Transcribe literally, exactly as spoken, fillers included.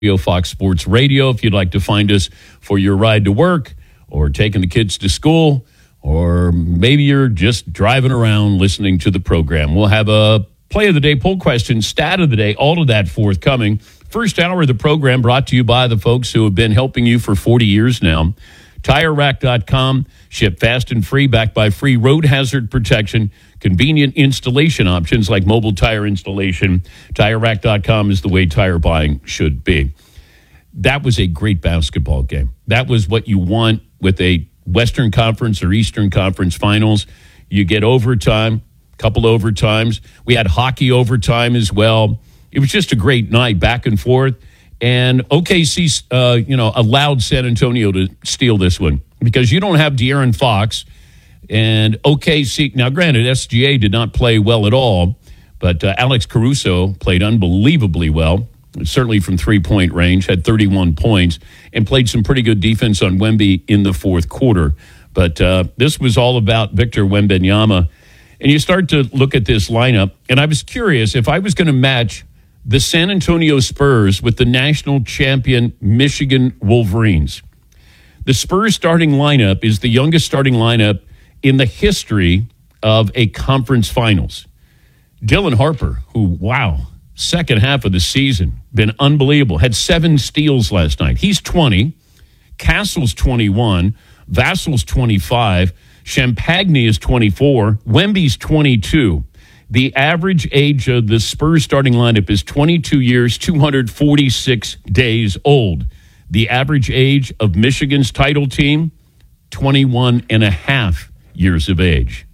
Fox Sports Radio. If you'd like to find us for your ride to work or taking the kids to school, or maybe you're just driving around listening to the program. We'll have a play of the day, poll question, stat of the day, all of that forthcoming. First hour of the program brought to you by the folks who have been helping you for forty years now. Tire Rack dot com, ship fast and free, backed by free road hazard protection, convenient installation options like mobile tire installation. Tire Rack dot com is the way tire buying should be. That was a great basketball game. That was what you want with a Western Conference or Eastern Conference finals. You get overtime, a couple overtimes. We had hockey overtime as well. It was just a great night, back and forth. And O K C, uh, you know, allowed San Antonio to steal this one because you don't have De'Aaron Fox. And O K C, now granted, S G A did not play well at all, but uh, Alex Caruso played unbelievably well, certainly from three-point range, had thirty-one points, and played some pretty good defense on Wemby in the fourth quarter. But uh, this was all about Victor Wembanyama. And you start to look at this lineup, and I was curious if I was going to match the San Antonio Spurs with the national champion Michigan Wolverines. The Spurs starting lineup is the youngest starting lineup in the history of a conference finals. Dylan Harper, who, wow, second half of the season, been unbelievable, had seven steals last night. He's twenty. Castle's twenty-one. Vassal's twenty-five. Champagne is twenty-four. Wemby's twenty-two. The average age of the Spurs starting lineup is twenty-two years, two hundred forty-six days old. The average age of Michigan's title team, twenty-one and a half years of age.